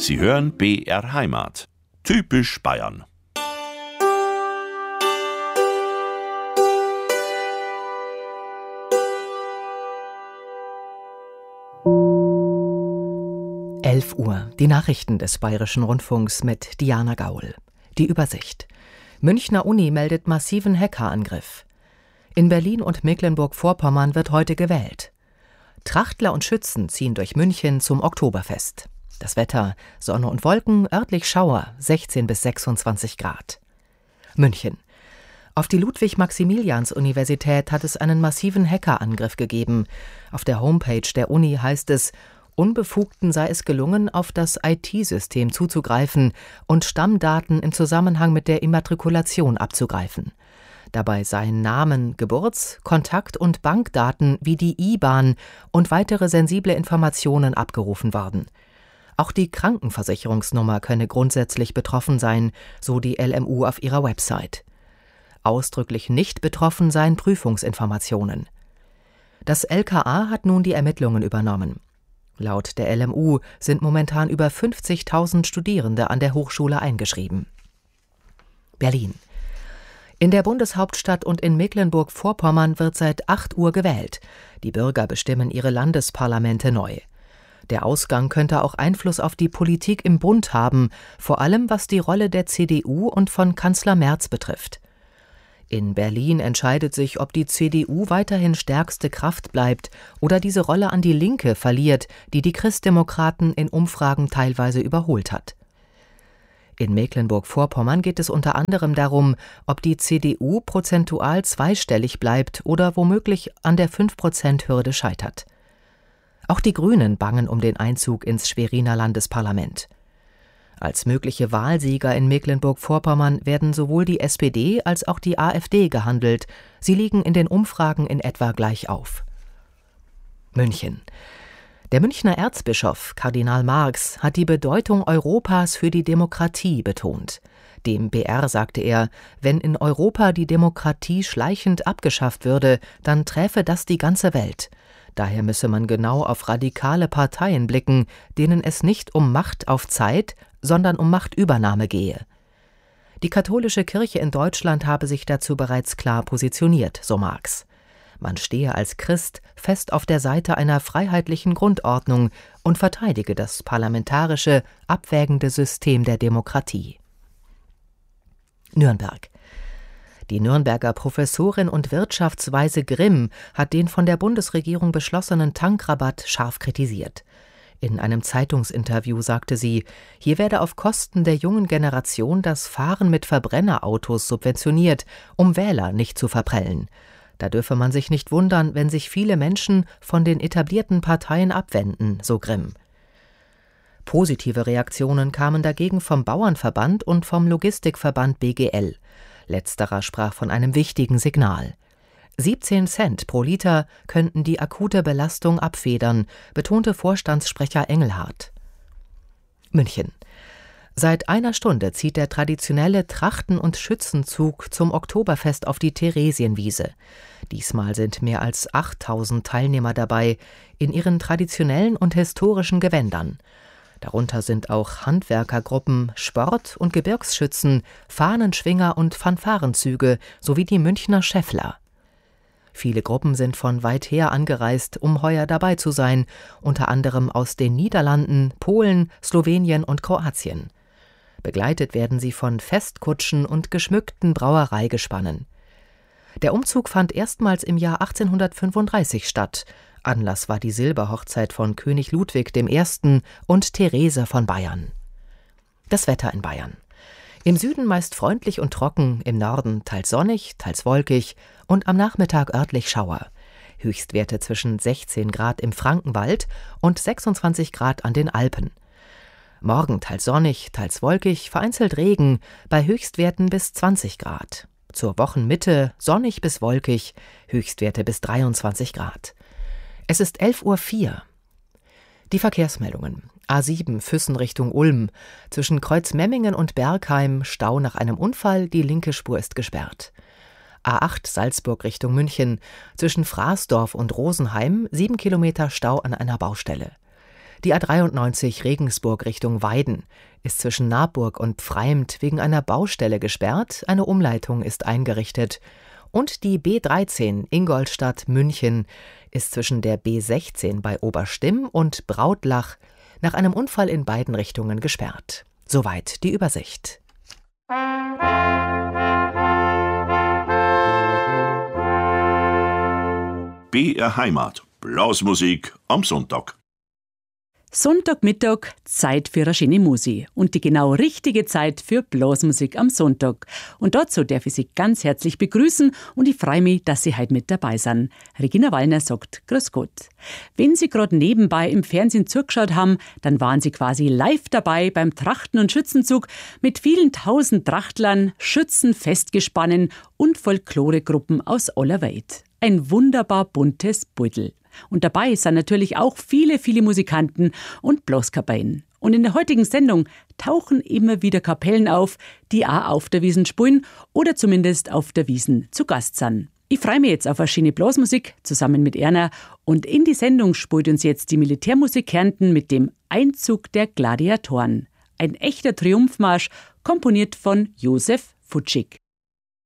Sie hören BR Heimat. Typisch Bayern. Uhr. Die Nachrichten des Bayerischen Rundfunks mit Diana Gaul. Die Übersicht. Münchner Uni meldet massiven Hackerangriff. In Berlin und Mecklenburg-Vorpommern wird heute gewählt. Trachtler und Schützen ziehen durch München zum Oktoberfest. Das Wetter: Sonne und Wolken, örtlich Schauer, 16 bis 26 Grad. München. Auf die Ludwig-Maximilians-Universität hat es einen massiven Hackerangriff gegeben. Auf der Homepage der Uni heißt es, Unbefugten sei es gelungen, auf das IT-System zuzugreifen und Stammdaten im Zusammenhang mit der Immatrikulation abzugreifen. Dabei seien Namen, Geburts-, Kontakt- und Bankdaten wie die IBAN und weitere sensible Informationen abgerufen worden. Auch die Krankenversicherungsnummer könne grundsätzlich betroffen sein, so die LMU auf ihrer Website. Ausdrücklich nicht betroffen seien Prüfungsinformationen. Das LKA hat nun die Ermittlungen übernommen. Laut der LMU sind momentan über 50.000 Studierende an der Hochschule eingeschrieben. Berlin. In der Bundeshauptstadt und in Mecklenburg-Vorpommern wird seit 8 Uhr gewählt. Die Bürger bestimmen ihre Landesparlamente neu. Der Ausgang könnte auch Einfluss auf die Politik im Bund haben, vor allem was die Rolle der CDU und von Kanzler Merz betrifft. In Berlin entscheidet sich, ob die CDU weiterhin stärkste Kraft bleibt oder diese Rolle an die Linke verliert, die die Christdemokraten in Umfragen teilweise überholt hat. In Mecklenburg-Vorpommern geht es unter anderem darum, ob die CDU prozentual zweistellig bleibt oder womöglich an der 5%-Hürde scheitert. Auch die Grünen bangen um den Einzug ins Schweriner Landesparlament. Als mögliche Wahlsieger in Mecklenburg-Vorpommern werden sowohl die SPD als auch die AfD gehandelt. Sie liegen in den Umfragen in etwa gleich auf. München. Der Münchner Erzbischof Kardinal Marx hat die Bedeutung Europas für die Demokratie betont. Dem BR sagte er, wenn in Europa die Demokratie schleichend abgeschafft würde, dann träfe das die ganze Welt. Daher müsse man genau auf radikale Parteien blicken, denen es nicht um Macht auf Zeit, sondern um Machtübernahme gehe. Die katholische Kirche in Deutschland habe sich dazu bereits klar positioniert, so Marx. Man stehe als Christ fest auf der Seite einer freiheitlichen Grundordnung und verteidige das parlamentarische, abwägende System der Demokratie. Nürnberg. Die Nürnberger Professorin und Wirtschaftsweise Grimm hat den von der Bundesregierung beschlossenen Tankrabatt scharf kritisiert. In einem Zeitungsinterview sagte sie, hier werde auf Kosten der jungen Generation das Fahren mit Verbrennerautos subventioniert, um Wähler nicht zu verprellen. Da dürfe man sich nicht wundern, wenn sich viele Menschen von den etablierten Parteien abwenden, so Grimm. Positive Reaktionen kamen dagegen vom Bauernverband und vom Logistikverband BGL. Letzterer sprach von einem wichtigen Signal. 17 Cent pro Liter könnten die akute Belastung abfedern, betonte Vorstandssprecher Engelhardt. München. Seit einer Stunde zieht der traditionelle Trachten- und Schützenzug zum Oktoberfest auf die Theresienwiese. Diesmal sind mehr als 8.000 Teilnehmer dabei, in ihren traditionellen und historischen Gewändern. Darunter sind auch Handwerkergruppen, Sport- und Gebirgsschützen, Fahnenschwinger und Fanfarenzüge sowie die Münchner Schäffler. Viele Gruppen sind von weit her angereist, um heuer dabei zu sein, unter anderem aus den Niederlanden, Polen, Slowenien und Kroatien. Begleitet werden sie von Festkutschen und geschmückten Brauereigespannen. Der Umzug fand erstmals im Jahr 1835 statt. Anlass war die Silberhochzeit von König Ludwig I. und Therese von Bayern. Das Wetter in Bayern. Im Süden meist freundlich und trocken, im Norden teils sonnig, teils wolkig und am Nachmittag örtlich Schauer. Höchstwerte zwischen 16 Grad im Frankenwald und 26 Grad an den Alpen. Morgen teils sonnig, teils wolkig, vereinzelt Regen, bei Höchstwerten bis 20 Grad. Zur Wochenmitte sonnig bis wolkig, Höchstwerte bis 23 Grad. Es ist 11:04 Uhr. Die Verkehrsmeldungen. A7 Füssen Richtung Ulm. Zwischen Kreuzmemmingen und Bergheim Stau nach einem Unfall, die linke Spur ist gesperrt. A8 Salzburg Richtung München. Zwischen Fraßdorf und Rosenheim 7 Kilometer Stau an einer Baustelle. Die A93 Regensburg Richtung Weiden ist zwischen Naburg und Pfreimt wegen einer Baustelle gesperrt, eine Umleitung ist eingerichtet. Und die B13 Ingolstadt-München ist zwischen der B16 bei Oberstimm und Brautlach nach einem Unfall in beiden Richtungen gesperrt. Soweit die Übersicht. BR Heimat. Blasmusik am Sonntag. Sonntagmittag, Zeit für eine schöne Musik und die genau richtige Zeit für Blasmusik am Sonntag. Und dazu darf ich Sie ganz herzlich begrüßen und ich freue mich, dass Sie heute mit dabei sind. Regina Wallner sagt Grüß Gott. Wenn Sie gerade nebenbei im Fernsehen zugeschaut haben, dann waren Sie quasi live dabei beim Trachten- und Schützenzug mit vielen tausend Trachtlern, Schützen, Festgespannen und Folkloregruppen aus aller Welt. Ein wunderbar buntes Beutel. Und dabei sind natürlich auch viele, viele Musikanten und Blaskapellen. Und in der heutigen Sendung tauchen immer wieder Kapellen auf, die auch auf der Wiesn spielen oder zumindest auf der Wiesn zu Gast sind. Ich freue mich jetzt auf eine schöne Blasmusik zusammen mit Erna und in die Sendung spielt uns jetzt die Militärmusik Kärnten mit dem Einzug der Gladiatoren. Ein echter Triumphmarsch, komponiert von Josef Futschig.